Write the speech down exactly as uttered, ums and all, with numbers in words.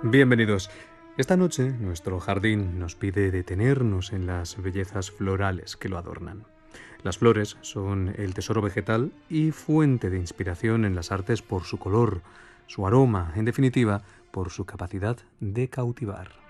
Bienvenidos. Esta noche nuestro jardín nos pide detenernos en las bellezas florales que lo adornan. Las flores son el tesoro vegetal y fuente de inspiración en las artes por su color, su aroma, en definitiva, por su capacidad de cautivar.